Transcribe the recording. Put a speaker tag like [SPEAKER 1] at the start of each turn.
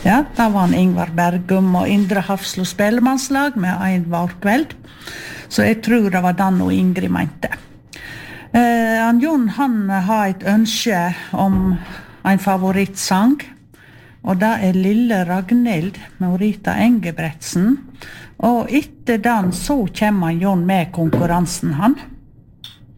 [SPEAKER 1] Ja, da var han Ingvar Bergum og Indre Hafslo spellemannslag med en vårkveld. Så jeg tror det var den og Ingrid mente. Jon, han har et ønske om en favorittsang, og det Lille Ragnhild med Rita Engebretsen. Og etter den så kommer Jon med konkurransen han.